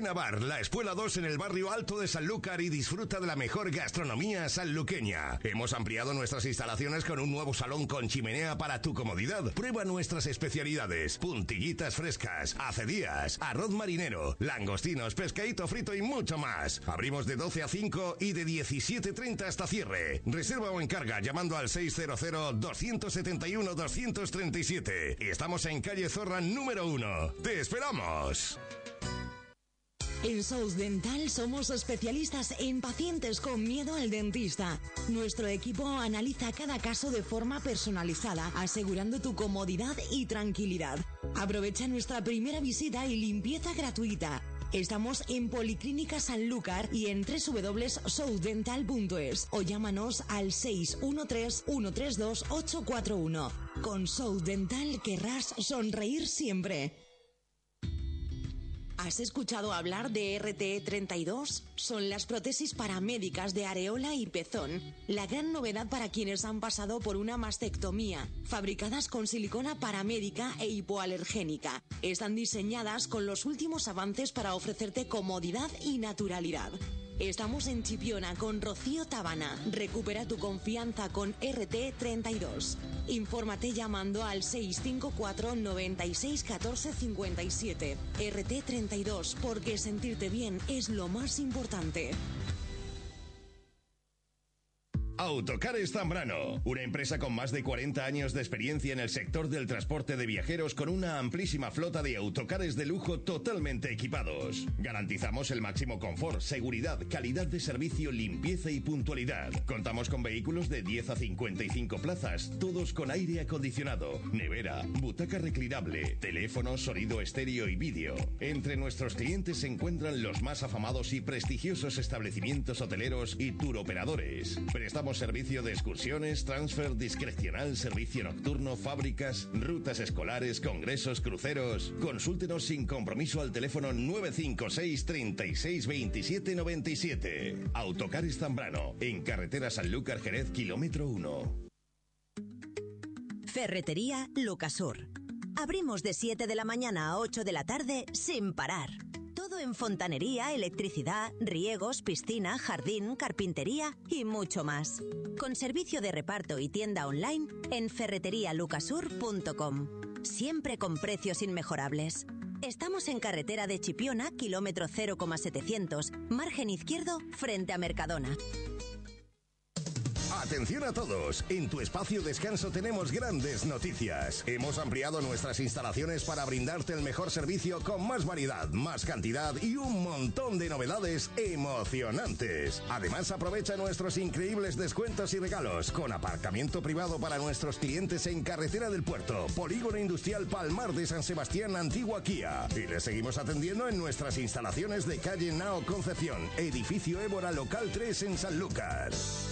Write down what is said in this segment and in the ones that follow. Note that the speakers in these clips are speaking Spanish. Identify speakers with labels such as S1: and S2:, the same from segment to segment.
S1: Ven a Bar, la Espuela 2 en el barrio Alto de Sanlúcar y disfruta de la mejor gastronomía sanluqueña. Hemos ampliado nuestras instalaciones con un nuevo salón con chimenea para tu comodidad. Prueba nuestras especialidades: puntillitas frescas, acedías, arroz marinero, langostinos, pescadito frito y mucho más. Abrimos de 12 a 5 y de 17:30 hasta cierre. Reserva o encarga llamando al 600-271-237. Y estamos en calle Zorra número 1. ¡Te esperamos!
S2: En Sous Dental somos especialistas en pacientes con miedo al dentista. Nuestro equipo analiza cada caso de forma personalizada, asegurando tu comodidad y tranquilidad. Aprovecha nuestra primera visita y limpieza gratuita. Estamos en Policlínica Sanlúcar y en www.sousdental.es o llámanos al 613-132-841. Con Sous Dental querrás sonreír siempre. ¿Has escuchado hablar de RT32? Son las prótesis paramédicas de areola y pezón. La gran novedad para quienes han pasado por una mastectomía. Fabricadas con silicona paramédica e hipoalergénica. Están diseñadas con los últimos avances para ofrecerte comodidad y naturalidad. Estamos en Chipiona con Rocío Tabana. Recupera tu confianza con RT32. Infórmate llamando al 654 96 14 57. RT32, porque sentirte bien es lo más importante.
S1: Autocares Zambrano, una empresa con más de 40 años de experiencia en el sector del transporte de viajeros con una amplísima flota de autocares de lujo totalmente equipados. Garantizamos el máximo confort, seguridad, calidad de servicio, limpieza y puntualidad. Contamos con vehículos de 10 a 55 plazas, todos con aire acondicionado, nevera, butaca reclinable, teléfono, sonido estéreo y vídeo. Entre nuestros clientes se encuentran los más afamados y prestigiosos establecimientos hoteleros y turoperadores. Prestamos servicio de excursiones, transfer discrecional, servicio nocturno, fábricas, rutas escolares, congresos, cruceros. Consúltenos sin compromiso al teléfono 956 36 27 97. Autocares Zambrano, en carretera Sanlúcar Jerez, kilómetro 1.
S3: Ferretería Lucasur. Abrimos de 7 de la mañana a 8 de la tarde sin parar. Todo en fontanería, electricidad, riegos, piscina, jardín, carpintería y mucho más. Con servicio de reparto y tienda online en ferreterialucasur.com. Siempre con precios inmejorables. Estamos en carretera de Chipiona, kilómetro 0,700, margen izquierdo, frente a Mercadona.
S1: Atención a todos, en tu espacio descanso tenemos grandes noticias. Hemos ampliado nuestras instalaciones para brindarte el mejor servicio con más variedad, más cantidad y un montón de novedades emocionantes. Además, aprovecha nuestros increíbles descuentos y regalos con aparcamiento privado para nuestros clientes en Carretera del Puerto, Polígono Industrial Palmar de San Sebastián, Antigua Kia. Y les seguimos atendiendo en nuestras instalaciones de calle Nao Concepción, edificio Évora, local 3 en Sanlúcar.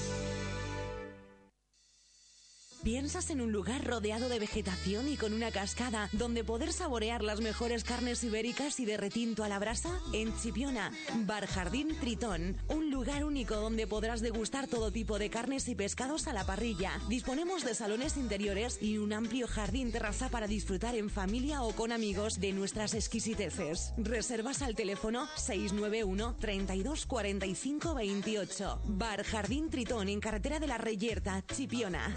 S2: ¿Piensas en un lugar rodeado de vegetación y con una cascada donde poder saborear las mejores carnes ibéricas y de retinto a la brasa? En Chipiona, Bar Jardín Tritón, un lugar único donde podrás degustar todo tipo de carnes y pescados a la parrilla. Disponemos de salones interiores y un amplio jardín terraza para disfrutar en familia o con amigos de nuestras exquisiteces. Reservas al teléfono 691 32 45 28. Bar Jardín Tritón, en carretera de la Reyerta, Chipiona.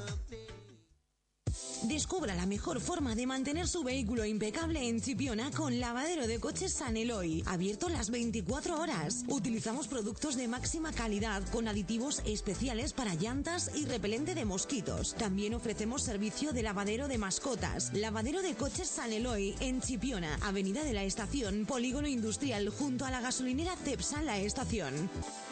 S2: Descubra la mejor forma de mantener su vehículo impecable en Chipiona con Lavadero de Coches San Eloy, abierto las 24 horas. Utilizamos productos de máxima calidad con aditivos especiales para llantas y repelente de mosquitos. También ofrecemos servicio de lavadero de mascotas. Lavadero de Coches San Eloy en Chipiona, Avenida de la Estación, Polígono Industrial, junto a la gasolinera Cepsa La Estación.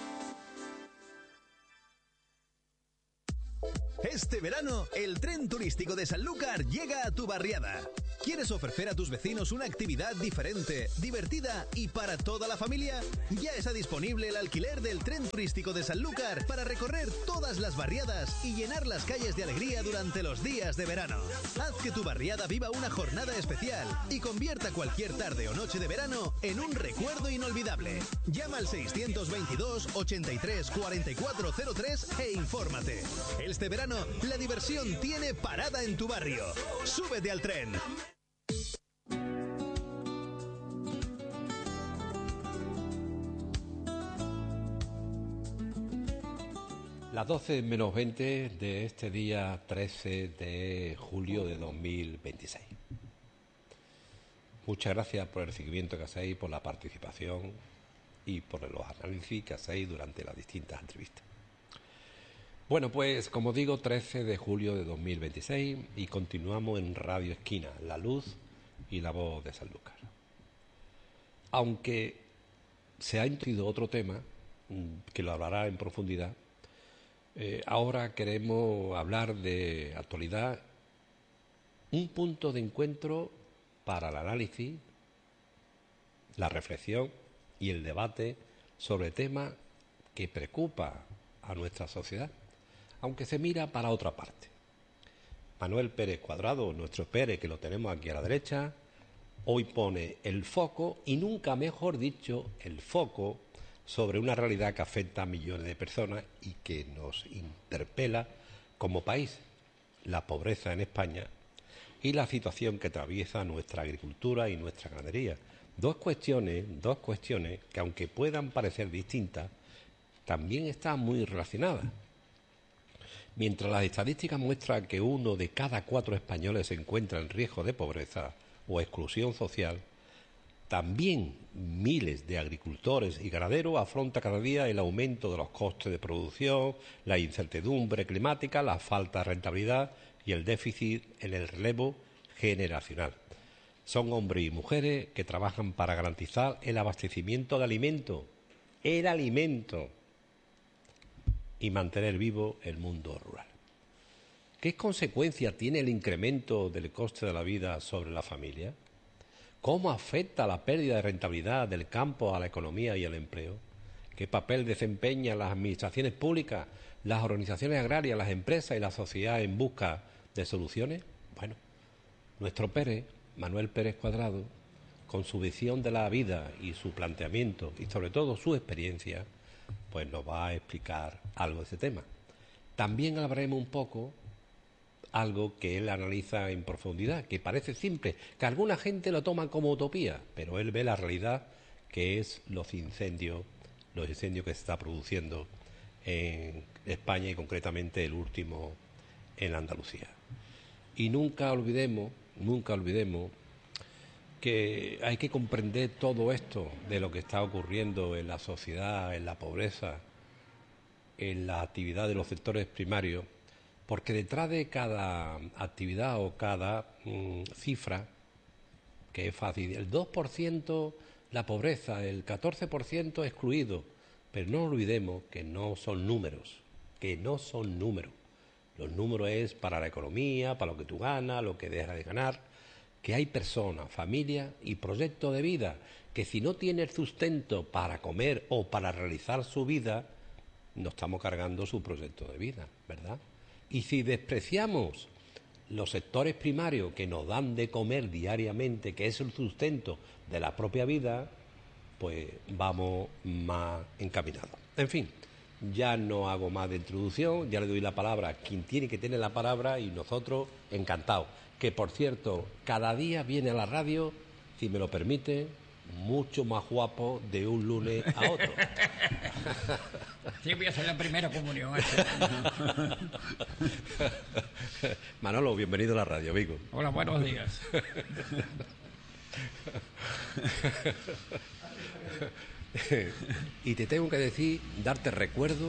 S4: Este verano, el tren turístico de Sanlúcar llega a tu barriada. ¿Quieres ofrecer a tus vecinos una actividad diferente, divertida y para toda la familia? Ya está disponible el alquiler del tren turístico de Sanlúcar para recorrer todas las barriadas y llenar las calles de alegría durante los días de verano. Haz que tu barriada viva una jornada especial y convierta cualquier tarde o noche de verano en un recuerdo inolvidable. Llama al 622 83 44 03 e infórmate. Este verano, la diversión tiene parada en tu barrio. ¡Súbete al tren!
S5: Las 12 menos 20 de este día 13 de julio de 2026. Muchas gracias por el seguimiento que hacéis, por la participación y por los análisis que hacéis durante las distintas entrevistas. Bueno, pues como digo, 13 de julio de 2026 y continuamos en Radio Esquina, la luz y la voz de Sanlúcar. Aunque se ha introducido otro tema, que lo hablará en profundidad, ahora queremos hablar de actualidad, un punto de encuentro para el análisis, la reflexión y el debate sobre temas que preocupa a nuestra sociedad, aunque se mira para otra parte. Manuel Pérez Cuadrado, nuestro Pérez, que lo tenemos aquí a la derecha, hoy pone el foco, y nunca mejor dicho, el foco sobre una realidad que afecta a millones de personas y que nos interpela como país, la pobreza en España y la situación que atraviesa nuestra agricultura y nuestra ganadería. Dos cuestiones que, aunque puedan parecer distintas, también están muy relacionadas. Mientras las estadísticas muestran que 1 de cada 4 españoles se encuentra en riesgo de pobreza o exclusión social, también miles de agricultores y ganaderos afrontan cada día el aumento de los costes de producción, la incertidumbre climática, la falta de rentabilidad y el déficit en el relevo generacional. Son hombres y mujeres que trabajan para garantizar el abastecimiento de alimentos, y mantener vivo el mundo rural. ¿Qué consecuencia tiene el incremento del coste de la vida sobre la familia? ¿Cómo afecta la pérdida de rentabilidad del campo a la economía y al empleo? ¿Qué papel desempeñan las administraciones públicas, las organizaciones agrarias, las empresas y la sociedad en busca de soluciones? Bueno, nuestro Pérez, Manuel Pérez Cuadrado, con su visión de la vida y su planteamiento y sobre todo su experiencia, pues nos va a explicar algo de ese tema. También hablaremos un poco algo que él analiza en profundidad, que parece simple, que alguna gente lo toma como utopía, pero él ve la realidad que es los incendios que se está produciendo en España y concretamente el último en Andalucía. Y nunca olvidemos que hay que comprender todo esto de lo que está ocurriendo en la sociedad, en la pobreza, en la actividad de los sectores primarios, porque detrás de cada actividad o cada cifra, que es fácil, el 2% la pobreza, el 14% excluido, pero no olvidemos que no son números. Los números es para la economía, para lo que tú ganas, lo que dejas de ganar, que hay personas, familias y proyectos de vida que si no tiene el sustento para comer o para realizar su vida, no estamos cargando su proyecto de vida, ¿verdad? Y si despreciamos los sectores primarios que nos dan de comer diariamente, que es el sustento de la propia vida, pues vamos más encaminados. En fin, ya no hago más de introducción, ya le doy la palabra a quien tiene que tener la palabra y nosotros encantados. Que, por cierto, cada día viene a la radio, si me lo permite, mucho más guapo de un lunes a otro.
S6: Sí, voy a hacer la primera comunión.
S5: Manolo, bienvenido a la radio, Vigo.
S6: Hola, buenos días.
S5: Y te tengo que decir, darte recuerdo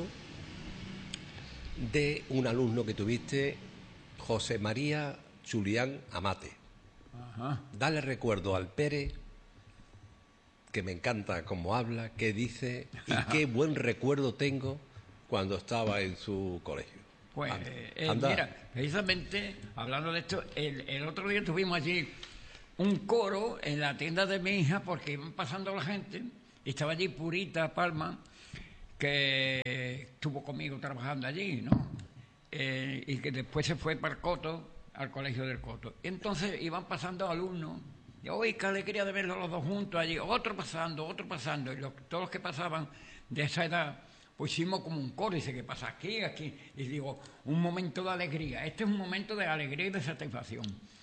S5: de un alumno que tuviste, José María Julián Amate.
S6: Ajá.
S5: Dale recuerdo al Pérez, que me encanta cómo habla, qué dice y qué buen recuerdo tengo cuando estaba en su colegio.
S6: Pues,
S5: anda.
S6: Mira, precisamente, hablando de esto, el otro día tuvimos allí un coro en la tienda de mi hija porque iban pasando la gente y estaba allí Purita Palma, que estuvo conmigo trabajando allí, ¿no? Y que después se fue para el Coto, al colegio del Coto. Y entonces iban pasando alumnos. Y, ¡uy, qué alegría de verlos los dos juntos allí! Otro pasando. Y todos los que pasaban de esa edad, pues hicimos como un coro. Y dice, ¿qué pasa aquí, aquí? Y digo, un momento de alegría. Este es un momento de alegría y de satisfacción.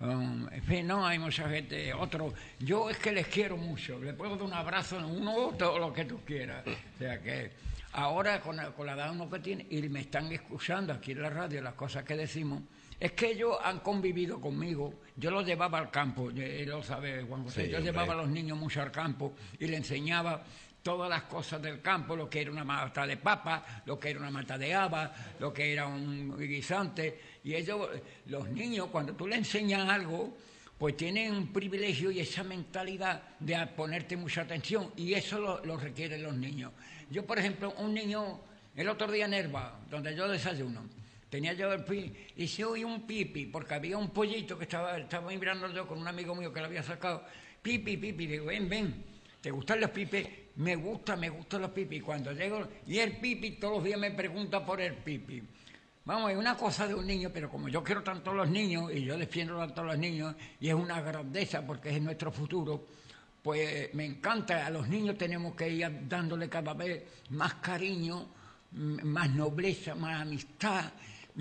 S6: En fin, no, hay mucha gente, otro. Yo es que les quiero mucho, le puedo dar un abrazo a uno, todo lo que tú quieras. O sea que ahora con la edad uno que tiene, y me están escuchando aquí en la radio las cosas que decimos, es que ellos han convivido conmigo. Yo los llevaba al campo, él lo sabe, Juan José. Yo llevaba a los niños mucho al campo y le enseñaba todas las cosas del campo, lo que era una mata de papa, lo que era una mata de haba, lo que era un guisante. Y ellos, los niños, cuando tú le enseñas algo, pues tienen un privilegio y esa mentalidad de ponerte mucha atención. Y eso lo requieren los niños. Yo, por ejemplo, un niño, el otro día en Herba, donde yo desayuno, tenía yo el pipi, y se oí un pipi, porque había un pollito que estaba mirando yo con un amigo mío que lo había sacado. Pipi, digo, ven, ¿te gustan los pipis? Me gustan los pipis. Cuando llego, y el pipi todos los días me pregunta por el pipi. Vamos, es una cosa de un niño, pero como yo quiero tanto a los niños, y yo defiendo tanto a los niños, y es una grandeza porque es nuestro futuro, pues me encanta. A los niños tenemos que ir dándole cada vez más cariño, más nobleza, más amistad,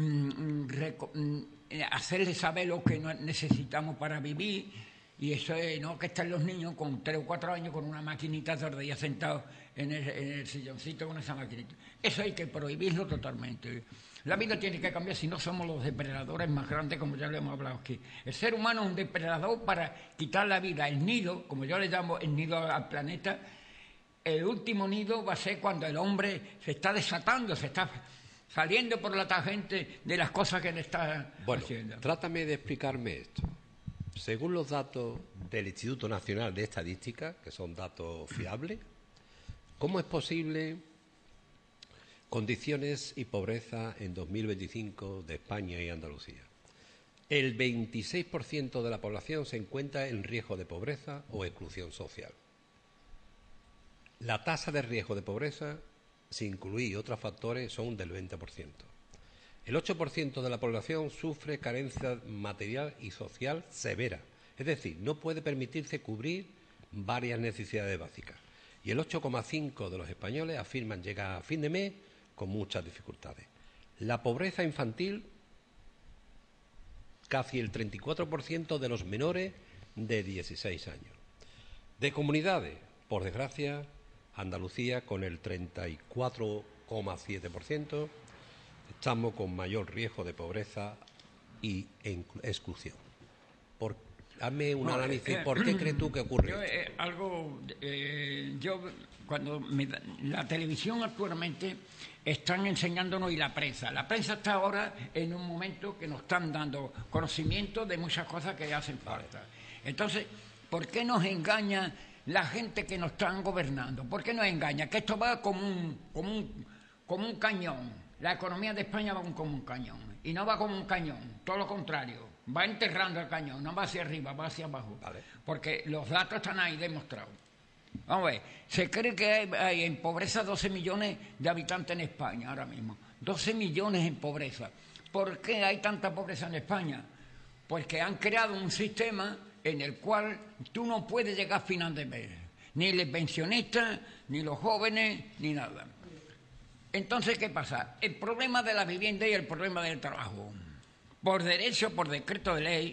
S6: hacerles saber lo que necesitamos para vivir. Y eso es, no que estén los niños con 3 o 4 años con una maquinita todo el día sentados en el silloncito con esa maquinita. Eso hay que prohibirlo totalmente. La vida tiene que cambiar, si no somos los depredadores más grandes, como ya lo hemos hablado aquí. El ser humano es un depredador para quitar la vida. El nido, como yo le llamo el nido al planeta, el último nido va a ser cuando el hombre se está desatando, se está saliendo por la tangente de las cosas que le está haciendo.
S5: Trátame de explicarme esto. Según los datos del Instituto Nacional de Estadística, que son datos fiables, ¿cómo es posible condiciones y pobreza en 2025 de España y Andalucía? El 26% de la población se encuentra en riesgo de pobreza o exclusión social. La tasa de riesgo de pobreza, sin incluir otros factores, son del 20%. El 8% de la población sufre carencia material y social severa, es decir, no puede permitirse cubrir varias necesidades básicas. Y el 8,5% de los españoles afirman llegar a fin de mes con muchas dificultades. La pobreza infantil, casi el 34% de los menores de 16 años. De comunidades, por desgracia, Andalucía con el 34,7%, estamos con mayor riesgo de pobreza y exclusión. Hazme un análisis. ¿Por qué crees tú que ocurre esto?
S6: La televisión actualmente están enseñándonos, y la prensa está ahora en un momento que nos están dando conocimiento de muchas cosas que hacen falta. Entonces, ¿por qué nos engaña la gente que nos están gobernando? ¿Por qué nos engaña? Que esto va como un cañón. La economía de España va como un cañón, y no va como un cañón, todo lo contrario, va enterrando el cañón, no va hacia arriba, va hacia abajo, vale. Porque los datos están ahí demostrados. Vamos a ver, se cree que hay en pobreza 12 millones de habitantes en España ahora mismo, 12 millones en pobreza. ¿Por qué hay tanta pobreza en España? Porque han creado un sistema en el cual tú no puedes llegar a final de mes, ni los pensionistas, ni los jóvenes, ni nada. Entonces, ¿qué pasa? El problema de la vivienda y el problema del trabajo. Por derecho, por decreto de ley,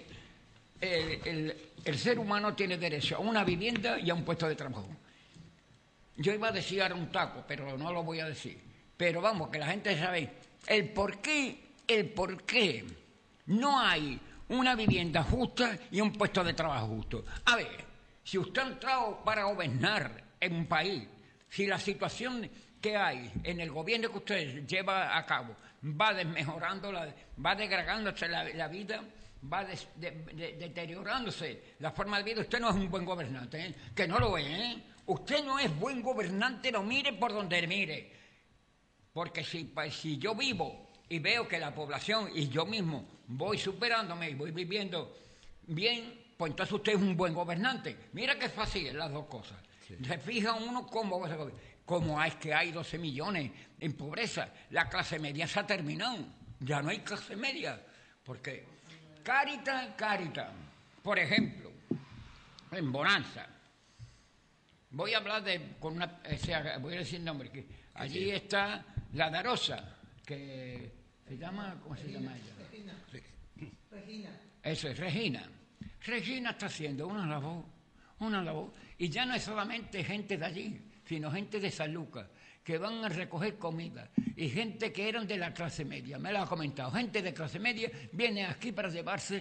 S6: el ser humano tiene derecho a una vivienda y a un puesto de trabajo. Yo iba a decir ahora un taco, pero no lo voy a decir. Pero vamos, que la gente sabe el por qué no hay una vivienda justa y un puesto de trabajo justo. A ver, si usted ha entrado para gobernar en un país, si la situación que hay en el gobierno que usted lleva a cabo va desmejorando, va degradándose la vida, va deteriorándose la forma de vida, usted no es un buen gobernante, ¿eh? Que no lo es, ¿eh? Usted no es buen gobernante, lo mire por donde mire, porque si yo vivo y veo que la población y yo mismo voy superándome y voy viviendo bien, pues entonces usted es un buen gobernante. Mira qué fácil las dos cosas. Sí. Se fija uno cómo va a ser. Como es que hay 12 millones en pobreza, la clase media se ha terminado, ya no hay clase media, porque Cáritas, por ejemplo, en Bonanza, voy a hablar voy a decir nombre, que allí está la Darosa, que se llama, ¿cómo se llama ella? Regina. Eso es, Regina. Regina está haciendo una labor, y ya no es solamente gente de allí, sino gente de Sanlúcar, que van a recoger comida, y gente que eran de la clase media, me lo ha comentado, gente de clase media viene aquí para llevarse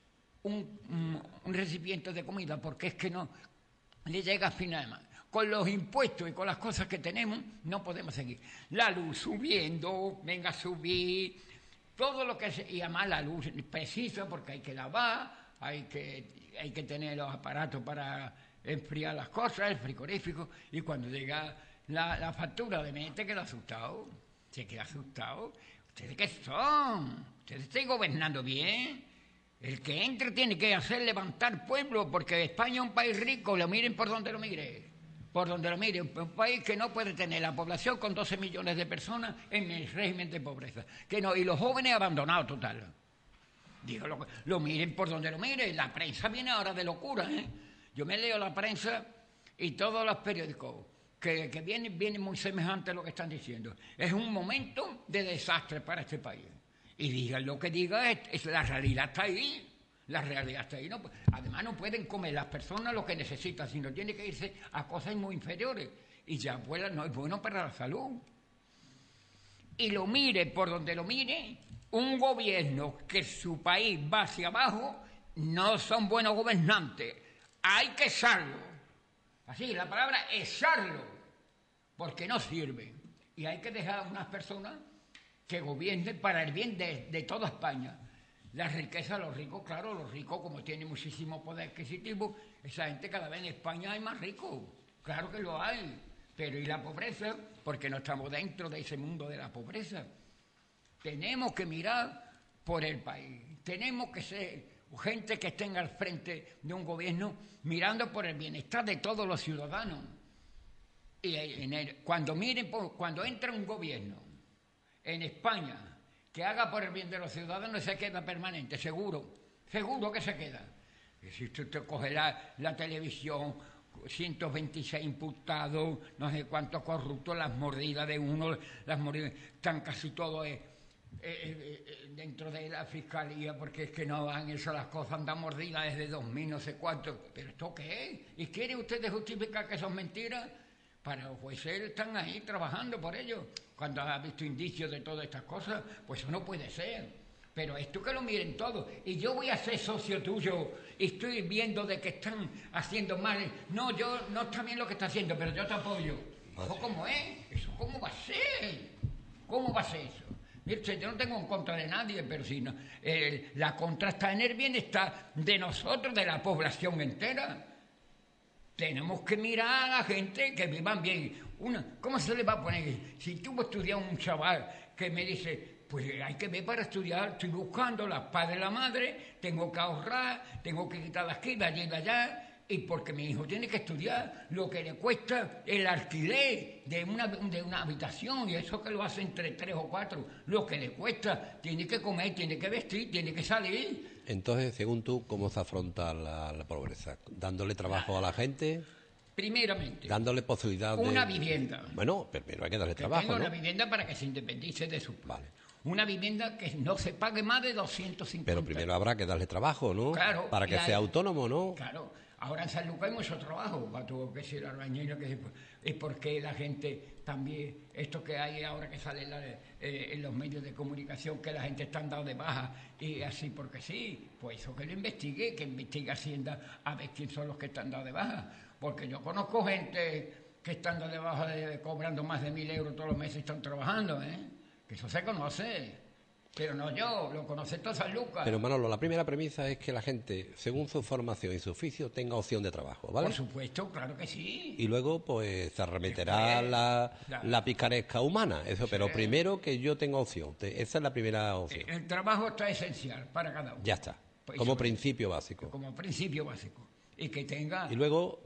S6: un recipiente de comida, porque es que no le llega a final de mes. Con los impuestos y con las cosas que tenemos, no podemos seguir. La luz subiendo, venga a subir, todo lo que es, y además la luz precisa porque hay que lavar, hay que tener los aparatos para enfriar las cosas, el frigorífico, y cuando llega la factura de mes te queda asustado, ¿Ustedes qué son? ¿Ustedes están gobernando bien? El que entre tiene que hacer levantar pueblo, porque España es un país rico, lo miren por donde lo mire. Por donde lo mire, un país que no puede tener la población con 12 millones de personas en el régimen de pobreza. Que no, y los jóvenes abandonados total. Digo, lo miren por donde lo miren. La prensa viene ahora de locura, ¿eh? Yo me leo la prensa y todos los periódicos que vienen muy semejantes a lo que están diciendo. Es un momento de desastre para este país. Y digan lo que digan, la realidad está ahí. La realidad está ahí. No, además no pueden comer las personas lo que necesitan, sino tienen que irse a cosas muy inferiores. Y ya pues no es bueno para la salud. Y lo mire por donde lo mire, un gobierno que su país va hacia abajo, no son buenos gobernantes. Hay que echarlo. Así, la palabra echarlo, porque no sirve. Y hay que dejar a unas personas que gobiernen para el bien de toda España. La riqueza, los ricos, claro, los ricos como tienen muchísimo poder adquisitivo, esa gente cada vez en España hay más ricos, claro que lo hay, pero ¿y la pobreza? Porque no estamos dentro de ese mundo de la pobreza. Tenemos que mirar por el país, tenemos que ser gente que estén al frente de un gobierno mirando por el bienestar de todos los ciudadanos. Y cuando entra un gobierno en España que haga por el bien de los ciudadanos, se queda permanente, seguro que se queda. Y si usted coge la televisión, 126 imputados, no sé cuántos corruptos, las mordidas de uno, están casi todos dentro de la fiscalía, porque es que no van eso, las cosas andan mordidas desde 2000, no sé cuánto. ¿Pero esto qué es? ¿Y quieren ustedes justificar que son mentiras? Para los jueces están ahí trabajando por ello. Cuando ha visto indicios de todas estas cosas, pues eso no puede ser. Pero esto que lo miren todos. Y yo voy a ser socio tuyo y estoy viendo de que están haciendo mal. No, no está bien lo que está haciendo, pero yo te apoyo. ¿Eso cómo es? ¿Eso cómo va a ser? ¿Cómo va a ser eso? Mire, yo no tengo en contra de nadie, pero si no, la contra está en el bienestar de nosotros, de la población entera. Tenemos que mirar a la gente que vivan bien. ¿Cómo se le va a poner? Si tú estudias un chaval que me dice, pues hay que ver para estudiar, estoy buscando la padre y la madre, tengo que ahorrar, tengo que quitar de aquí, de allí y de allá, y porque mi hijo tiene que estudiar lo que le cuesta el alquiler de una habitación, y eso que lo hace entre 3 o 4, lo que le cuesta, tiene que comer, tiene que vestir, tiene que salir.
S5: Entonces, según tú, ¿cómo se afronta la pobreza? ¿Dándole trabajo a la gente?
S6: Primeramente,
S5: dándole posibilidad de...
S6: Una vivienda.
S5: Bueno, pero hay que darle trabajo,
S6: tenga
S5: ¿no?
S6: Una vivienda para que se independice de su...
S5: Vale.
S6: Una vivienda que no se pague más de 250.
S5: Pero primero habrá que darle trabajo, ¿no?
S6: Claro.
S5: Para que sea autónomo, ¿no?
S6: Claro. Ahora en Sanlúcar hay mucho trabajo. Tuvo que ser albañil, es porque la gente también, esto que hay ahora que sale en los medios de comunicación, que la gente está dando de baja y así porque sí, pues eso que lo investigue, que investigue Hacienda a ver quién son los que están dados de baja. Porque yo conozco gente que están dados de baja cobrando más de 1.000 euros todos los meses y están trabajando, ¿eh? Que eso se conoce. Pero no yo, lo conoce todo Sanlúcar.
S5: Pero Manolo, la primera premisa es que la gente, según su formación y su oficio, tenga opción de trabajo, ¿vale?
S6: Por supuesto, claro que sí.
S5: Y luego, pues, se arremeterá la picaresca humana, eso. Sí. Pero primero que yo tenga opción, esa es la primera opción.
S6: El trabajo está esencial para cada uno.
S5: Ya está,
S6: pues
S5: como principio básico.
S6: Como principio básico. Y que tenga...
S5: Y luego...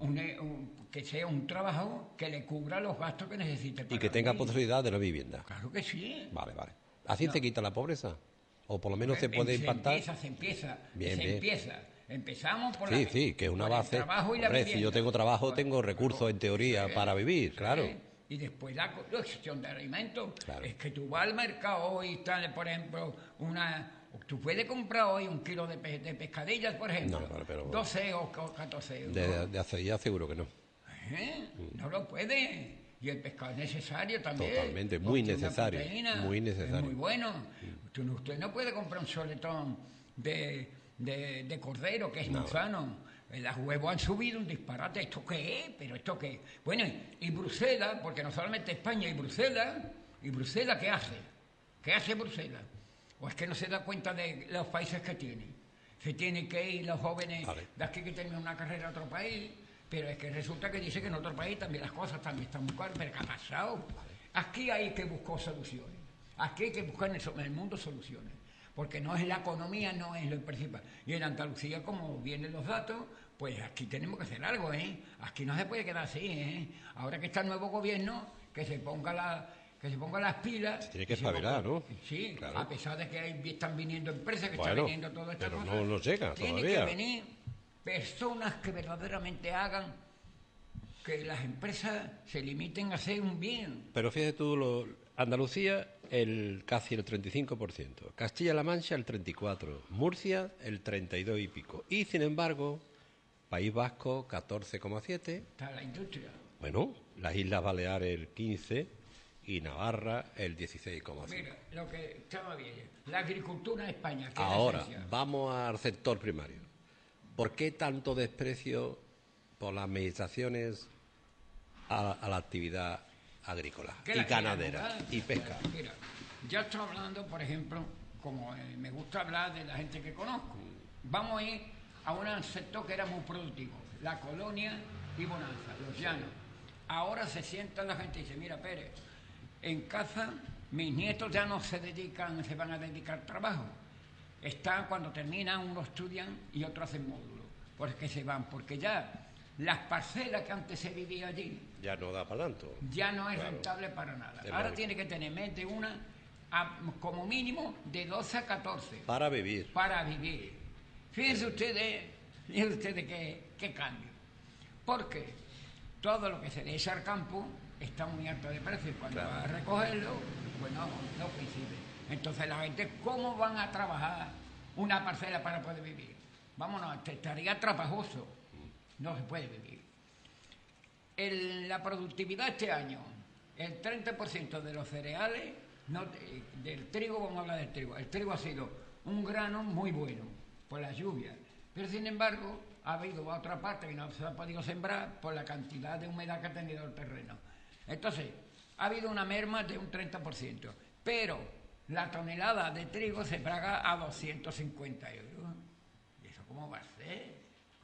S6: que sea un trabajo que le cubra los gastos que necesite.
S5: Y que tenga posibilidad de la vivienda.
S6: Claro que sí.
S5: Vale. ¿Así se quita la pobreza? O por lo menos se puede impactar.
S6: Se empieza.
S5: Bien.
S6: Empezamos por
S5: Sí, que es una base.
S6: El trabajo y la
S5: vivienda. Si yo tengo trabajo, tengo recursos en teoría para vivir, claro.
S6: Y después la gestión de alimentos.
S5: Claro.
S6: Es que tú vas al mercado y está, por ejemplo, tú puedes comprar hoy 1 kilo de pescadillas, por ejemplo,
S5: No, pero
S6: 12 o 14 euros.
S5: De hace ya seguro que no.
S6: No lo puede. Y el pescado es necesario también.
S5: Totalmente, muy
S6: porque una
S5: necesario.
S6: proteína
S5: Muy necesario.
S6: Es muy bueno. Usted no puede comprar un soletón de cordero, que es muy sano. Los huevos han subido un disparate. ¿Esto qué es? ¿Pero esto qué es? Bueno, y Bruselas, porque no solamente España, y Bruselas, ¿qué hace? ¿Qué hace Bruselas? ¿O es que no se da cuenta de los países que tiene? Se tienen que ir los jóvenes de aquí que terminan una carrera a otro país, pero es que resulta que dice que en otro país también las cosas también están muy caras. ¿Pero qué ha pasado? Aquí hay que buscar soluciones. Aquí hay que buscar en el mundo soluciones. Porque no es la economía, no es lo principal. Y en Andalucía, como vienen los datos, pues aquí tenemos que hacer algo, ¿eh? Aquí no se puede quedar así, ¿eh? Ahora que está el nuevo gobierno, que se ponga las pilas.
S5: Se tiene que espabilar, ¿no?
S6: Sí,
S5: claro.
S6: A pesar de que están viniendo empresas, que
S5: bueno,
S6: están viniendo todas estas
S5: pero
S6: cosas.
S5: no nos llega
S6: tiene
S5: todavía.
S6: que venir personas que verdaderamente hagan que las empresas se limiten a hacer un bien.
S5: Pero fíjate tú, Andalucía casi el 35%, Castilla-La Mancha el 34%, Murcia el 32% y pico. Y sin embargo, País Vasco 14,7%.
S6: Está la industria.
S5: Bueno, las Islas Baleares el 15% y Navarra el 16,5%.
S6: Mira, lo que estaba bien, la agricultura en España. Que
S5: ahora, vamos al sector primario. ¿Por qué tanto desprecio por las administraciones a la actividad agrícola y ganadera y pesca?
S6: Mira, ya estoy hablando, por ejemplo, como me gusta hablar de la gente que conozco. Vamos a ir a un sector que era muy productivo, la Colonia y Bonanza, los llanos. Ahora se sienta la gente y dice, mira, Pérez, en casa mis nietos ya no se van a dedicar al trabajo. Están, cuando terminan, unos estudian y otros hacen módulos, porque se van, porque ya las parcelas que antes se vivía allí
S5: ya no da para tanto.
S6: Ya no es rentable para nada. Ahora tiene que tener mente como mínimo de 12 a 14.
S5: Para vivir.
S6: Para vivir. Fíjense ustedes qué cambio. Porque todo lo que se le echa al campo está muy alto de precio. Y cuando va a recogerlo, pues no coincide. Entonces la gente, ¿cómo van a trabajar una parcela para poder vivir? Vámonos, estaría trabajoso. No se puede vivir. La productividad este año, el 30% de los cereales, del trigo, vamos a hablar del trigo. El trigo ha sido un grano muy bueno por las lluvias, pero sin embargo ha habido otra parte que no se ha podido sembrar por la cantidad de humedad que ha tenido el terreno. Entonces, ha habido una merma de un 30%, pero la tonelada de trigo se paga a 250 euros. ¿Y eso cómo va a ser?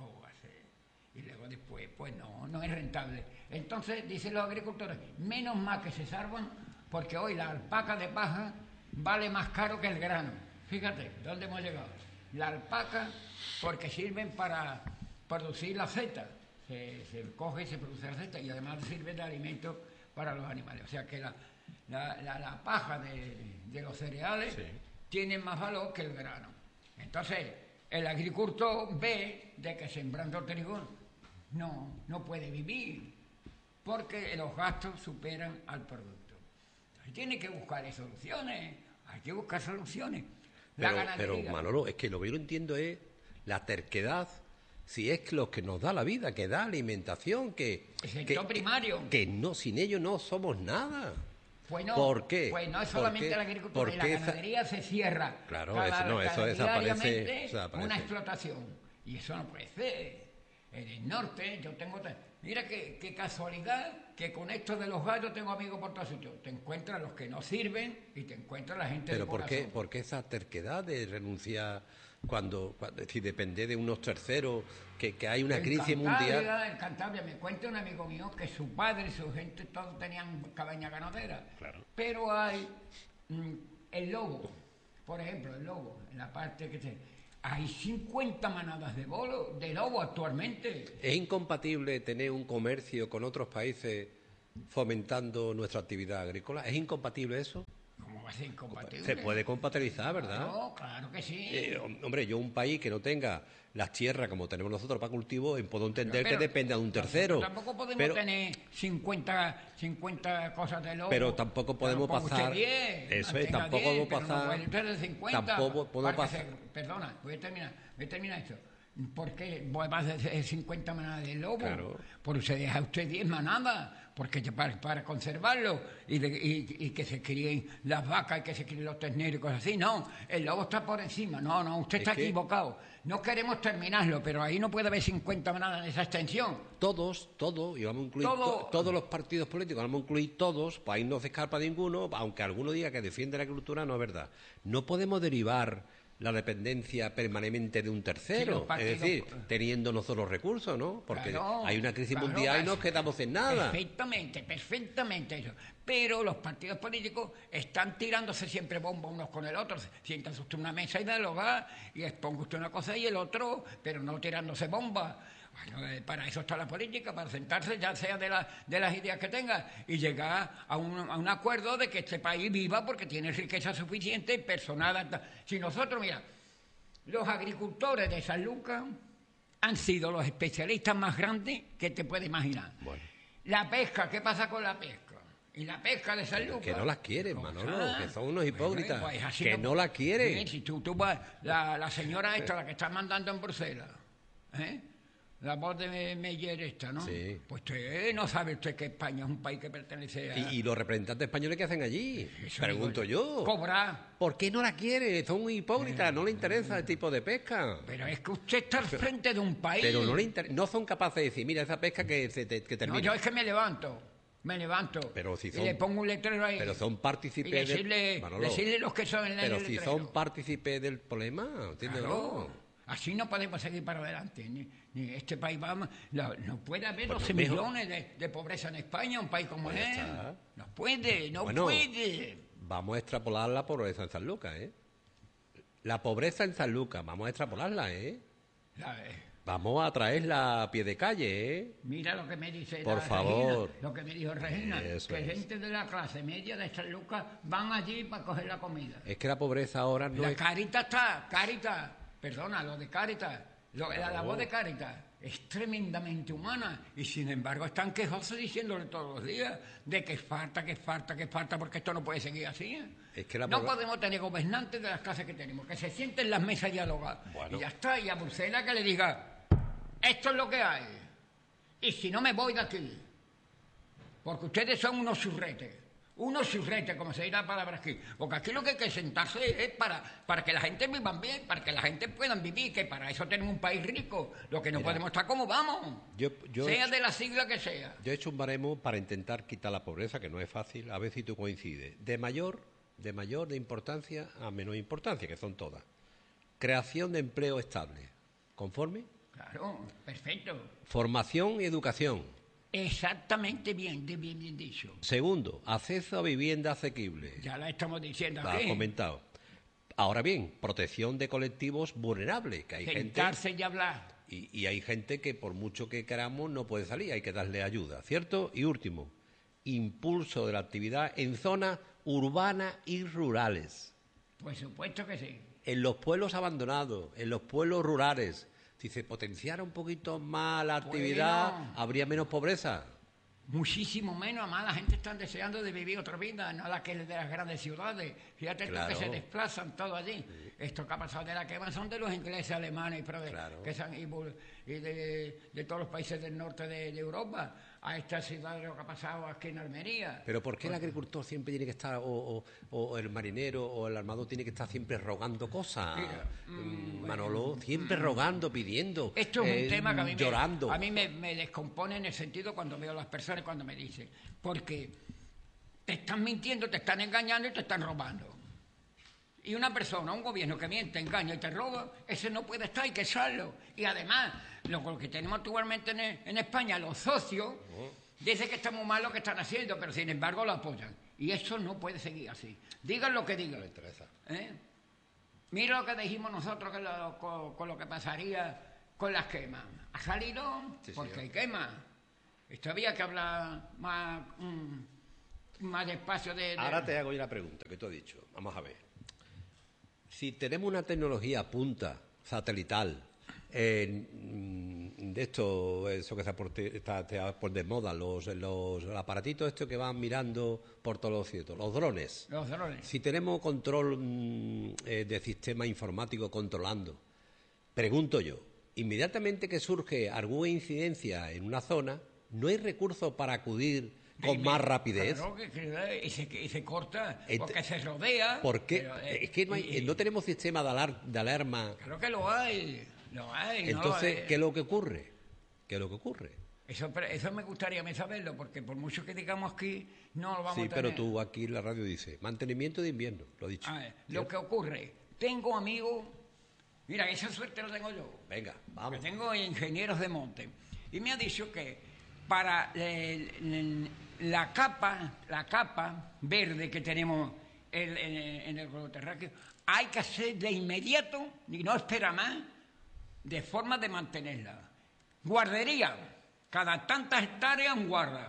S6: Y luego después, pues no es rentable. Entonces, dicen los agricultores, menos mal que se salvan, porque hoy la alpaca de paja vale más caro que el grano. Fíjate, ¿dónde hemos llegado? La alpaca, porque sirven para producir la seta. Se coge y se produce la seta, y además sirve de alimento para los animales. O sea que la paja de los cereales tiene más valor que el grano. Entonces, el agricultor ve de que sembrando trigo no puede vivir, porque los gastos superan al producto. Entonces, tiene que buscar soluciones, hay que buscar soluciones.
S5: Pero Manolo, es que lo que yo no entiendo es la terquedad, si es lo que nos da la vida, que da alimentación,
S6: el sector primario.
S5: Que no, sin ello no somos nada.
S6: Pues no,
S5: ¿por qué?
S6: Pues no es solamente la agricultura, y la ganadería se cierra.
S5: Claro, eso desaparece.
S6: Una explotación. Y eso no puede ser. En el norte yo tengo... Mira qué casualidad que con esto de los gallos tengo amigos por todos sitios. Te encuentras los que no sirven y te encuentras la gente
S5: de
S6: corazón.
S5: Pero ¿por qué esa terquedad de renunciar cuando si depende de unos terceros, que hay una crisis mundial?
S6: En Cantabria me cuenta un amigo mío que su padre y su gente todos tenían cabaña ganadera. Claro. Pero hay el lobo, por ejemplo, en la parte que hay 50 manadas de lobo actualmente.
S5: ¿Es incompatible tener un comercio con otros países fomentando nuestra actividad agrícola? ¿Es incompatible eso?
S6: ¿Cómo va a ser incompatible.
S5: Se puede compatibilizar, ¿verdad?
S6: No, claro que sí.
S5: Hombre, yo un país que no tenga las tierras como tenemos nosotros para cultivo, puedo entender
S6: Pero
S5: que dependa de un tercero.
S6: Tampoco podemos tener 50 cosas de lobo.
S5: Pero tampoco podemos pasar.
S6: 10,
S5: eso es, tampoco podemos pasar.
S6: No puede 50,
S5: tampoco podemos pasar.
S6: Perdona, voy a terminar esto. ¿Por qué voy a pasar 50 manadas de lobo?
S5: Claro.
S6: Por se deja usted 10 manadas, porque para conservarlo y que se críen las vacas y que se críen los terneros y cosas así. No, el lobo está por encima. No, usted está equivocado. No queremos terminarlo, pero ahí no puede haber 50 manadas de esa extensión.
S5: Todos, y vamos a incluir todos los partidos políticos, vamos a incluir todos, pues ahí no se escapa ninguno, aunque alguno diga que defiende la agricultura, no es verdad. No podemos derivar la dependencia permanente de un tercero, es decir, teniendo nosotros recursos, ¿no? Porque hay una crisis mundial y nos quedamos en nada.
S6: Perfectamente eso. Pero los partidos políticos están tirándose siempre bomba unos con el otro. Siéntase usted en una mesa y dialoga y exponga usted una cosa y el otro, pero no tirándose bomba. Bueno, para eso está la política, para sentarse, ya sea de las ideas que tenga, y llegar a un acuerdo de que este país viva porque tiene riqueza suficiente, personal. Si nosotros, mira, los agricultores de San Lucas han sido los especialistas más grandes que te puedes imaginar. Bueno. La pesca, ¿qué pasa con la pesca? Y la pesca de San Lucas.
S5: Que no la quieren, Manolo, que son unos hipócritas. Pues que no la quieren.
S6: Bien, si tú vas, la señora esta, la que está mandando en Bruselas, la voz de Meyer esta, ¿no?
S5: Sí.
S6: Pues usted no sabe usted que España es un país que pertenece a...
S5: ¿Y los representantes españoles qué hacen allí?
S6: Eso
S5: pregunto yo.
S6: Cobrar.
S5: ¿Por qué no la quiere? Son muy hipócritas, no le interesa el tipo de pesca.
S6: Pero es que usted está al frente de un país.
S5: Pero no son capaces de decir, mira, esa pesca que termina.
S6: No, yo es que me levanto.
S5: Pero si son,
S6: y le pongo un letrero ahí.
S5: Pero son partícipes
S6: decirle los que son en el
S5: Pero
S6: letrero.
S5: si son partícipes del problema, ¿entiendes?
S6: Claro. Así no podemos seguir para adelante. Ni este país no puede haber 12 millones de pobreza en España, un país como él. No puede.
S5: Vamos a extrapolar la pobreza en San Lucas, La pobreza en San Lucas, vamos a extrapolarla, Vamos a traerla a pie de calle,
S6: Mira lo que me dice
S5: por favor.
S6: Regina, lo que me dijo Regina, gente de la clase media de San Lucas van allí para coger la comida.
S5: Es que la pobreza ahora no es...
S6: Caritas, perdona, lo de Caritas, la labor de Caritas es tremendamente humana y sin embargo están quejosos diciéndole todos los días de que falta, porque esto no puede seguir así.
S5: Es que
S6: no podemos tener gobernantes de las clases que tenemos, que se sienten en las mesas a dialogar. Bueno. Y ya está, y a Bruselas que le diga, esto es lo que hay, y si no me voy de aquí, porque ustedes son unos churretes, como se dirá la palabra aquí, porque aquí lo que hay que sentarse es para que la gente viva bien, para que la gente pueda vivir, que para eso tenemos un país rico, lo que no podemos estar como vamos, sea de la sigla que sea.
S5: Yo he hecho un baremo para intentar quitar la pobreza, que no es fácil, a ver si tú coincides, de importancia a menor importancia, que son todas. Creación de empleo estable, ¿conforme?
S6: Claro, perfecto.
S5: Formación y educación.
S6: Exactamente bien dicho.
S5: Segundo, acceso a vivienda asequible.
S6: Ya la estamos diciendo aquí.
S5: Lo has comentado. Ahora bien, protección de colectivos vulnerables, que hay
S6: sentarse
S5: gente...
S6: y hablar.
S5: Y hay gente que por mucho que queramos no puede salir, hay que darle ayuda, ¿cierto? Y último, impulso de la actividad en zonas urbanas y rurales.
S6: Por supuesto que sí.
S5: En los pueblos abandonados, en los pueblos rurales... Si se potenciara un poquito más la actividad, habría menos pobreza.
S6: Muchísimo menos, además la gente está deseando de vivir otra vida, no la que es de las grandes ciudades. Fíjate tú que se desplazan todo allí. Esto que ha pasado de la quema son de los ingleses, alemanes, y de todos los países del norte de Europa, a esta ciudad de lo que ha pasado aquí en Almería.
S5: Pero ¿por qué el agricultor siempre tiene que estar, o el marinero o el armador tiene que estar siempre rogando cosas? Manolo, siempre rogando, pidiendo,
S6: esto es un tema que
S5: llorando.
S6: A mí me descompone en el sentido cuando veo a las personas, cuando me dicen, porque te están mintiendo, te están engañando y te están robando. Y una persona, un gobierno que miente, engaña y te roba, ese no puede estar, hay que echarlo. Y además, lo que tenemos actualmente en España, los socios, dicen que está muy mal lo que están haciendo, pero sin embargo lo apoyan. Y eso no puede seguir así. Digan lo que digan.
S5: No interesa.
S6: Mira lo que dijimos nosotros con lo que pasaría con las quemas. ¿Ha salido? Sí, porque hay quemas. Esto había que hablar más más espacio de...
S5: Ahora te hago yo la pregunta que tú has dicho. Vamos a ver. Si tenemos una tecnología punta, satelital, de esto, eso que está por de moda, los aparatitos estos que van mirando por todos los cielos, los drones.
S6: Los drones.
S5: Si tenemos control de sistema informático controlando, pregunto yo, inmediatamente que surge alguna incidencia en una zona, ¿no hay recursos para acudir con más rapidez?
S6: Claro, y se corta, porque se rodea.
S5: ¿Por qué?
S6: Pero,
S5: es que no tenemos sistema de alarma.
S6: Claro que lo hay.
S5: Entonces, ¿qué es lo que ocurre?
S6: Eso me gustaría a mí saberlo, porque por mucho que digamos aquí, no lo vamos a tener.
S5: Sí, pero tú aquí en la radio dices, mantenimiento de invierno, lo he dicho.
S6: Lo que ocurre, tengo amigos, mira, esa suerte la tengo yo.
S5: Venga, vamos.
S6: Que tengo ingenieros de monte. Y me ha dicho que para la capa verde que tenemos en el globo terráqueo, hay que hacer de inmediato, y no espera más, de forma de mantenerla. Guardería, cada tantas hectáreas un guarda.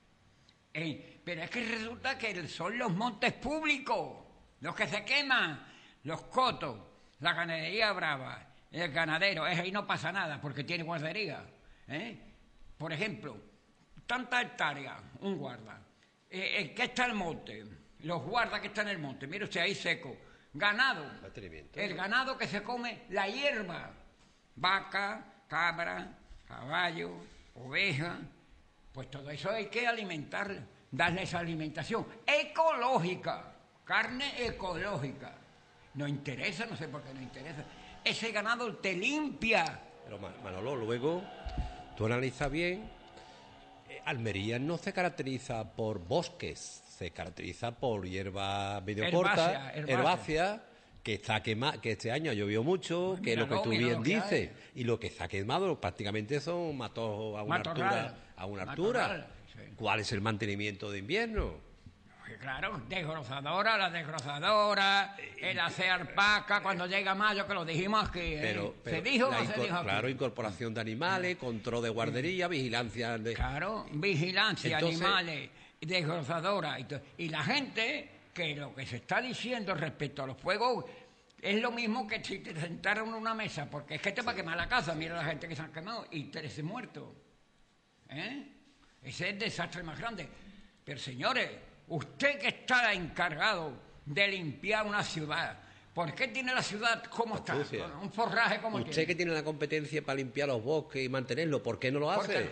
S6: Pero es que resulta que son los montes públicos los que se queman, los cotos, la ganadería brava, el ganadero, ahí no pasa nada porque tiene guardería. Por ejemplo, tantas hectáreas, un guarda. ¿Qué está en el monte? Los guardas que están en el monte, mire usted ahí seco. Ganado, el ganado que se come la hierba. Vaca, cabra, caballo, oveja, pues todo eso hay que alimentarle, darle esa alimentación ecológica, carne ecológica. No interesa, no sé por qué no interesa. Ese ganado te limpia.
S5: Pero Manolo, luego tú analizas bien, Almería no se caracteriza por bosques, se caracteriza por hierba medio corta, herbácea, que está quemada, que este año ha llovido mucho, que es lo que tú bien dices, y lo que está quemado prácticamente son matos a una altura.
S6: Sí.
S5: ¿Cuál es el mantenimiento de invierno?
S6: Claro, la desgrozadora, el hacer alpaca cuando llega mayo, que lo dijimos aquí.
S5: Pero
S6: ¿Se dijo o no se dijo aquí?
S5: Claro, incorporación de animales, control de guardería, vigilancia de...
S6: Claro, vigilancia, entonces, animales, desgrozadora. Y la gente, que lo que se está diciendo respecto a los fuegos es lo mismo que si te sentaron en una mesa, porque es que te va a quemar la casa. Mira la gente que se han quemado y 13 muertos. Ese es el desastre más grande. Pero señores, usted que está encargado de limpiar una ciudad, ¿por qué tiene la ciudad como está? Un forraje como tiene.
S5: Usted que tiene la competencia para limpiar los bosques y mantenerlos, ¿por qué no lo hace?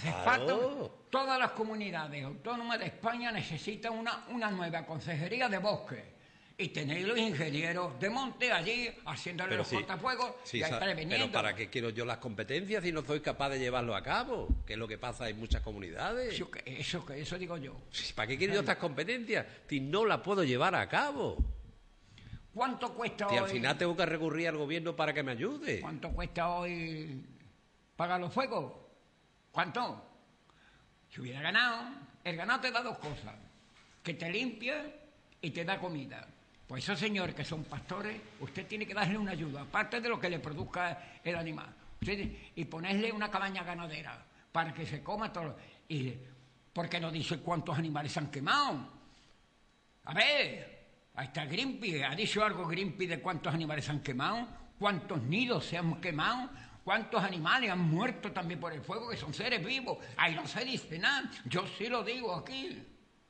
S6: Todas las comunidades autónomas de España necesitan una nueva consejería de bosques. Y tener los ingenieros de monte allí haciéndole los cortafuegos y preveniendo.
S5: Pero ¿para qué quiero yo las competencias si no soy capaz de llevarlo a cabo? Que es lo que pasa en muchas comunidades.
S6: Eso digo yo.
S5: ¿Para qué quiero yo estas competencias si no las puedo llevar a cabo?
S6: ¿Cuánto cuesta
S5: hoy?
S6: Y
S5: al final tengo que recurrir al gobierno para que me ayude.
S6: ¿Cuánto cuesta hoy pagar los fuegos? ¿Cuánto? Si hubiera ganado, el ganado te da dos cosas: que te limpia y te da comida. Pues esos señores que son pastores, usted tiene que darle una ayuda, aparte de lo que le produzca el animal. Y ponerle una cabaña ganadera para que se coma todo. Y ¿por qué no dice cuántos animales se han quemado? A ver, ahí está Greenpeace. ¿Ha dicho algo Greenpeace de cuántos animales se han quemado? ¿Cuántos nidos se han quemado? ¿Cuántos animales han muerto también por el fuego, que son seres vivos? Ahí no se dice nada. Yo sí lo digo aquí.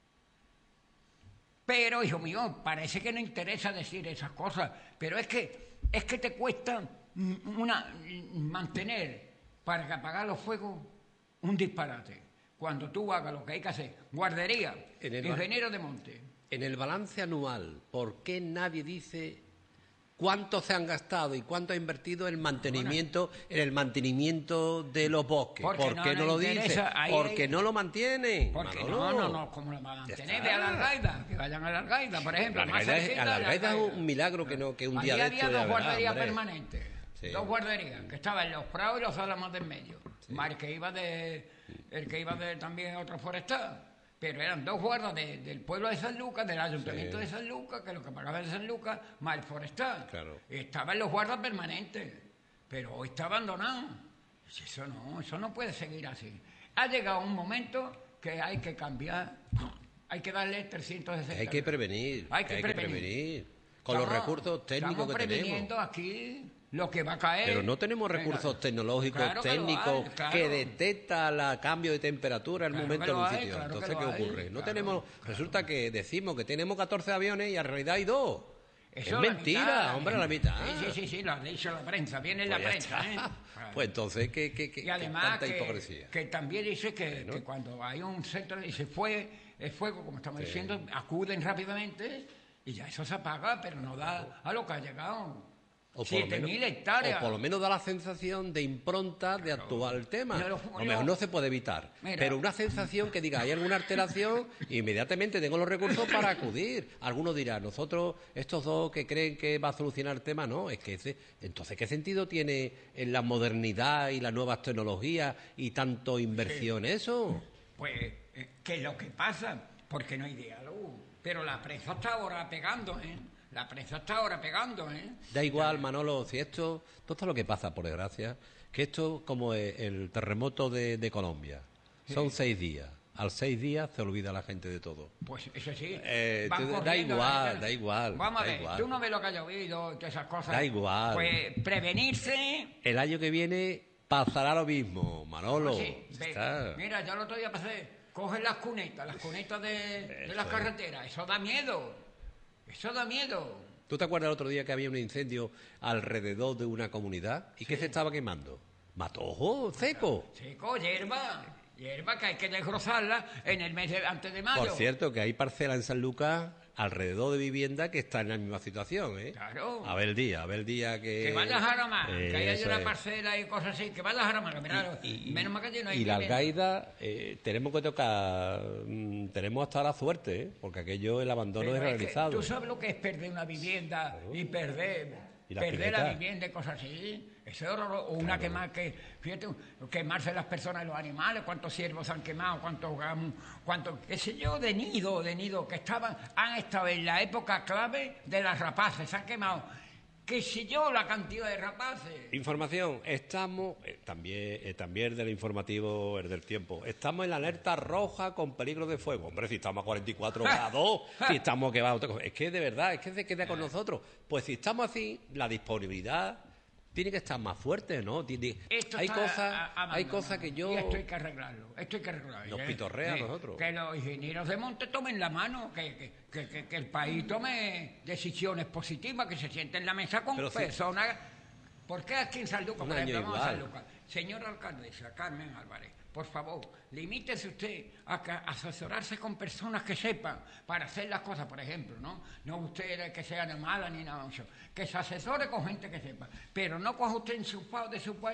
S6: Pero, hijo mío, parece que no interesa decir esas cosas. Pero es que te cuesta mantener para apagar los fuegos un disparate. Cuando tú hagas lo que hay que hacer, guardería, ingeniero de monte.
S5: En el balance anual, ¿por qué nadie dice cuánto se han gastado y cuánto ha invertido en el mantenimiento de los bosques? ¿Por qué no lo dice? Porque no lo mantienen.
S6: Porque no, ¿cómo lo van a mantener? Ve a la Algaida, que vayan a la Algaida, por ejemplo.
S5: La Algaida es un milagro que un día de esto
S6: había dos guarderías permanentes, dos guarderías, que estaban en Los Prados y Los Álamos del Medio. Sí. El que iba de también otro forestal. Pero eran dos guardas del pueblo de San Lucas, del ayuntamiento de San Lucas, que lo que pagaba de San Lucas, más el forestal.
S5: Claro.
S6: Estaban los guardas permanentes, pero hoy está abandonado. Eso no puede seguir así. Ha llegado un momento que hay que cambiar hay que darle 360.
S5: Hay que prevenir.
S6: Hay que prevenir.
S5: Con los recursos técnicos que tenemos.
S6: Estamos previniendo aquí lo que va a caer.
S5: Pero no tenemos recursos tecnológicos, técnicos, que detectan el cambio de temperatura en el momento en un sitio. Entonces, ¿qué ocurre? No tenemos. Resulta que decimos que tenemos 14 aviones y en realidad hay 2.
S6: Eso
S5: es mentira, hombre, la mitad.
S6: Sí, lo ha dicho la prensa, viene en la prensa.
S5: Pues entonces, ¿qué
S6: y además
S5: tanta hipocresía?
S6: Que también dice que cuando hay un centro y se fue el fuego, como estamos diciendo, acuden rápidamente y ya eso se apaga, pero no da a lo que ha llegado. 7.000 hectáreas.
S5: O por lo menos da la sensación de impronta de actuar el tema. A lo mejor no se puede evitar. Pero una sensación que diga, hay alguna alteración, inmediatamente tengo los recursos para acudir. Algunos dirán, nosotros, estos dos que creen que va a solucionar el tema, no. Es que entonces, ¿qué sentido tiene en la modernidad y las nuevas tecnologías y tanto inversión eso?
S6: Pues, que lo que pasa, porque no hay diálogo. Pero la prensa está ahora pegando, La prensa está ahora pegando,
S5: Da igual, Manolo, si esto es lo que pasa, por desgracia, que esto como el terremoto de Colombia. Son 6 días. Al 6 días se olvida la gente de todo.
S6: Pues eso sí.
S5: Da igual.
S6: Vamos a ver, tú no ves lo que ha llovido y todas esas cosas.
S5: Da igual.
S6: Pues prevenirse.
S5: El año que viene pasará lo mismo, Manolo.
S6: Mira, yo el otro día pasé, cogen las cunetas de las carreteras. Eso da miedo. Eso da miedo.
S5: ¿Tú te acuerdas el otro día que había un incendio alrededor de una comunidad? ¿Y qué se estaba quemando? Matojo seco.
S6: Seco, hierba que hay que desgrosarla en el mes antes de mayo.
S5: Por cierto, que hay parcelas en San Lucas alrededor de vivienda que están en la misma situación,
S6: Claro.
S5: A ver el día que...
S6: Que vayas a Aramar, que haya una parcela y cosas así, que vayas a Aramar, menos mal que allí no hay...
S5: Y la Algaida, tenemos que tocar, tenemos hasta la suerte, porque aquello, el abandono es realizado.
S6: ¿Tú sabes lo que es perder una vivienda y perder la vivienda y cosas así? Eso es horroroso. O una fíjate, quemarse las personas y los animales, cuántos ciervos han quemado, cuántos, qué sé yo, de nido, que han estado en la época clave de las rapaces, se han quemado, qué sé yo, la cantidad de rapaces.
S5: Información, estamos, también del informativo, el del tiempo, estamos en la alerta roja con peligro de fuego. Hombre, si estamos a 44 grados, si estamos que va a otra cosa. Es que de verdad, es que se queda con nosotros. Pues si estamos así, la disponibilidad tiene que estar más fuerte, ¿no? Hay cosas que yo...
S6: Y esto hay que arreglarlo.
S5: Nos pitorrea a nosotros.
S6: Que los ingenieros de monte tomen la mano, que el país tome decisiones positivas, que se siente en la mesa con personas... ¿Por qué aquí en San Lucas, por ejemplo, vamos a San Lucas? Señora alcaldesa Carmen Álvarez, por favor, limítese usted a asesorarse con personas que sepan para hacer las cosas, por ejemplo, ¿no? No usted que sea ni mala ni nada, que se asesore con gente que sepa, pero no coja usted enchufado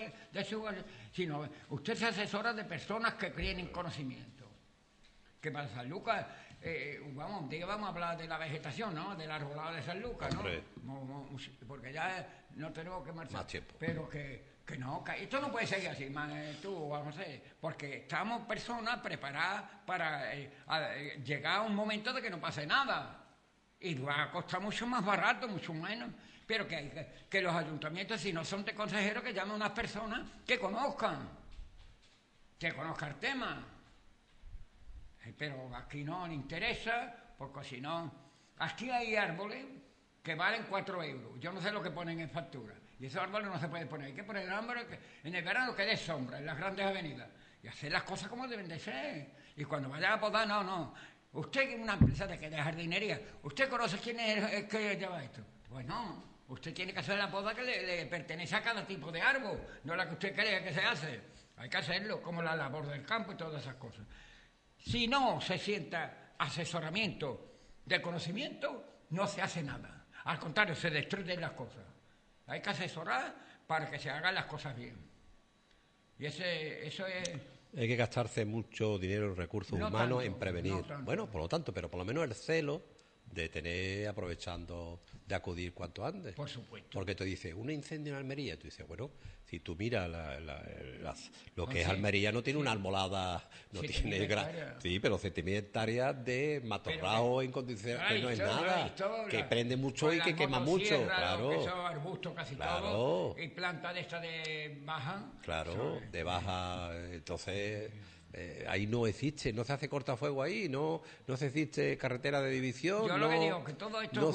S6: sino usted se asesora de personas que tienen conocimiento. Que para San Lucas, vamos a hablar de la vegetación, ¿no? Del arbolado de San Lucas, ¿no? Porque ya no tenemos que marchar.
S5: Más tiempo.
S6: Pero que esto no puede seguir así, vamos a ver, porque estamos personas preparadas para llegar a un momento de que no pase nada. Y va a costar mucho más barato, mucho menos. Pero que los ayuntamientos, si no son de consejeros, que llamen a unas personas que conozcan el tema. Pero aquí no le interesa, porque si no... Aquí hay árboles que valen 4 euros. Yo no sé lo que ponen en factura. Y esos árboles no se pueden poner. Hay que poner árboles que en el verano que dé sombra, en las grandes avenidas. Y hacer las cosas como deben de ser. Y cuando vaya a podar, no. Usted es una empresa de jardinería. ¿Usted conoce quién es el que lleva esto? Pues no. Usted tiene que hacer la poda que le pertenece a cada tipo de árbol. No la que usted cree que se hace. Hay que hacerlo, como la labor del campo y todas esas cosas. Si no se sienta asesoramiento de conocimiento, no se hace nada. Al contrario, se destruyen las cosas. Hay que asesorar para que se hagan las cosas bien. Y eso es...
S5: Hay que gastarse mucho dinero y recursos humanos en prevenir. Bueno, por lo tanto, pero por lo menos el celo de tener aprovechando de acudir cuanto antes.
S6: Por supuesto.
S5: Porque te dice, un incendio en Almería, tú dices, bueno, si tú miras lo que es Almería, no tiene una almolada, no tiene sí, pero 7.000 hectáreas de matorrao en condiciones que no es nada, que prende mucho y que quema mucho, claro.
S6: Que son arbustos casi todos, y planta de esta de baja.
S5: Claro, de baja, entonces Ahí no existe, no se hace cortafuego ahí, no se existe carretera de división.
S6: Yo lo que digo, que todo esto
S5: no